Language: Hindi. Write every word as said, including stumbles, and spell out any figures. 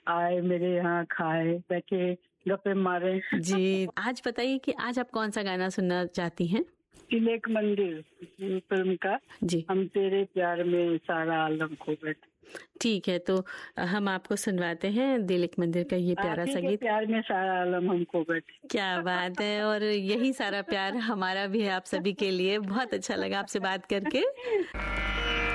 आए मेरे यहाँ, खाए, बैठे, गप्पे मारे। जी, आज बताइए कि आज आप कौन सा गाना सुनना चाहती हैं? दिल एक मंदिर फिल्म का, जी, हम तेरे प्यार में सारा आलम खो बैठे। ठीक है, तो हम आपको सुनवाते हैं दिल एक मंदिर का ये प्यारा आप ही सा के गीत। प्यार में सारा आलम हम खो बैठे। क्या बात है, और यही सारा प्यार हमारा भी है आप सभी के लिए। बहुत अच्छा लगा आपसे बात करके।